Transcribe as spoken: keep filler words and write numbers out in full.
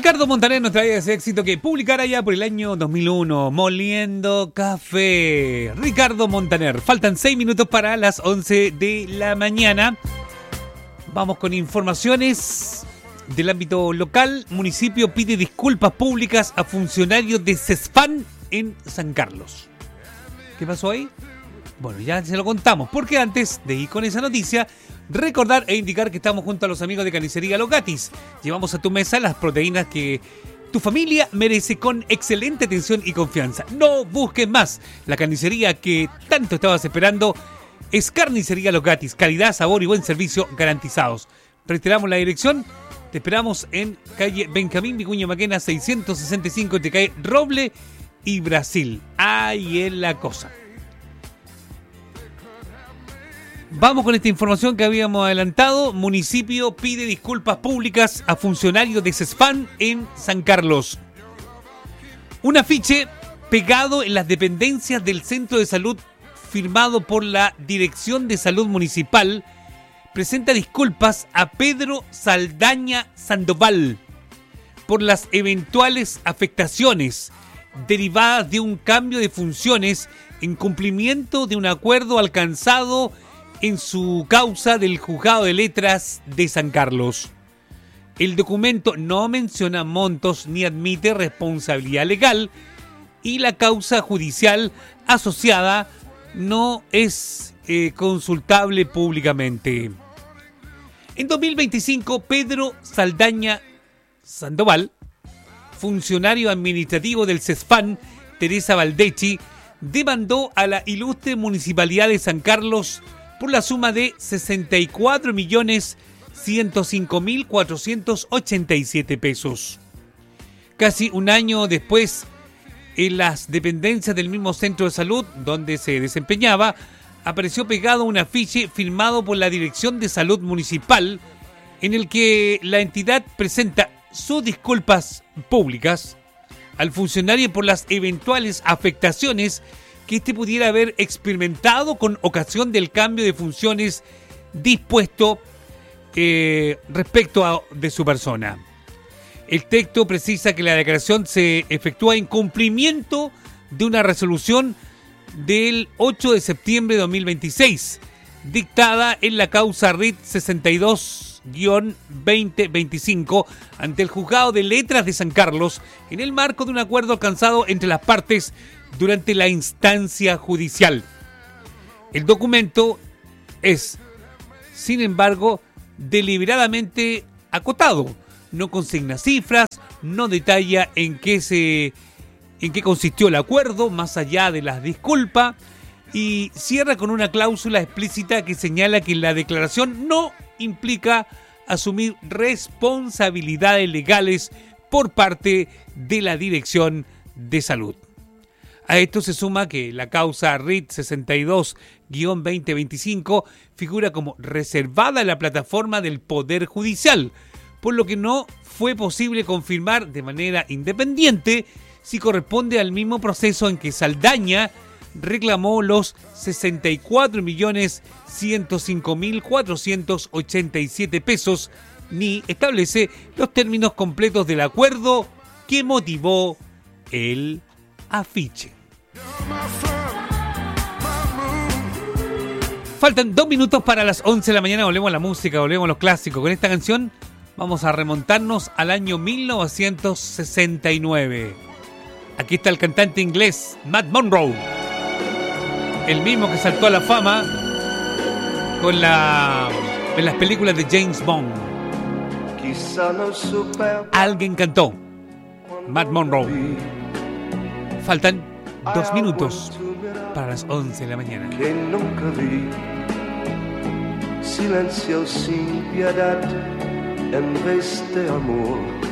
Ricardo Montaner nos trae ese éxito que publicara ya por el año dos mil uno, Moliendo Café. Ricardo Montaner. Faltan seis minutos para las once de la mañana. Vamos con informaciones del ámbito local. Municipio pide disculpas públicas a funcionarios de CESFAN en San Carlos. ¿Qué pasó ahí? Bueno, ya se lo contamos, porque antes de ir con esa noticia, recordar e indicar que estamos junto a los amigos de Carnicería Los Gatis. Llevamos a tu mesa las proteínas que tu familia merece con excelente atención y confianza. No busques más. La carnicería que tanto estabas esperando es Carnicería Los Gatis. Calidad, sabor y buen servicio garantizados. Reiteramos la dirección. Te esperamos en calle Benjamín Vicuña Maquena seiscientos sesenta y cinco, entre calle Roble y Brasil. Ahí es la cosa. Vamos con esta información que habíamos adelantado. Municipio pide disculpas públicas a funcionarios de CESFAN en San Carlos. Un afiche pegado en las dependencias del centro de salud, firmado por la Dirección de Salud Municipal, presenta disculpas a Pedro Saldaña Sandoval por las eventuales afectaciones derivadas de un cambio de funciones en cumplimiento de un acuerdo alcanzado en su causa del Juzgado de Letras de San Carlos. El documento no menciona montos ni admite responsabilidad legal y la causa judicial asociada no es eh, consultable públicamente. En dos mil veinticinco, Pedro Saldaña Sandoval, funcionario administrativo del CESFAN, Teresa Valdechi, demandó a la ilustre Municipalidad de San Carlos por la suma de sesenta y cuatro millones ciento cinco mil cuatrocientos ochenta y siete pesos. Casi un año después, en las dependencias del mismo centro de salud donde se desempeñaba, apareció pegado un afiche firmado por la Dirección de Salud Municipal, en el que la entidad presenta sus disculpas públicas al funcionario por las eventuales afectaciones que éste pudiera haber experimentado con ocasión del cambio de funciones dispuesto eh, respecto a, de su persona. El texto precisa que la declaración se efectúa en cumplimiento de una resolución del ocho de septiembre de dos mil veintiséis, dictada en la causa R I T sesenta y dos guión veinte veinticinco ante el Juzgado de Letras de San Carlos, en el marco de un acuerdo alcanzado entre las partes durante la instancia judicial. El documento es, sin embargo, deliberadamente acotado. No consigna cifras, no detalla en qué se, en qué consistió el acuerdo, más allá de las disculpas, y cierra con una cláusula explícita que señala que la declaración no implica asumir responsabilidades legales por parte de la Dirección de Salud. A esto se suma que la causa R I T sesenta y dos guión veinte veinticinco figura como reservada en la plataforma del Poder Judicial, por lo que no fue posible confirmar de manera independiente si corresponde al mismo proceso en que Saldaña reclamó los sesenta y cuatro millones ciento cinco mil cuatrocientos ochenta y siete pesos, ni establece los términos completos del acuerdo que motivó el afiche. Faltan dos minutos para las once de la mañana. Volvemos a la música, volvemos a los clásicos. Con esta canción vamos a remontarnos al año mil novecientos sesenta y nueve. Aquí está el cantante inglés Matt Monro, el mismo que saltó a la fama con la en las películas de James Bond. Alguien cantó Matt Monro. Faltan dos minutos para las once de la mañana. Que nunca vi, silencio sin piedad en vez de amor.